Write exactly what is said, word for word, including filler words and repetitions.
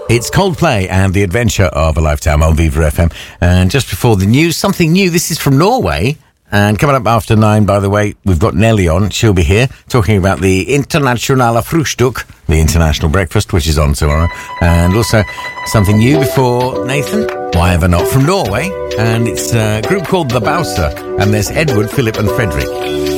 It's Coldplay and The Adventure of a Lifetime on Viva F M. And just before the news, something new. This is from Norway. And coming up after nine, by the way, we've got Nelly on. She'll be here talking about the Internationale Frühstück, the international breakfast, which is on tomorrow. And also something new before Nathan, why ever not, from Norway. And it's a group called The Bowser. And there's Edward, Philip and Frederick.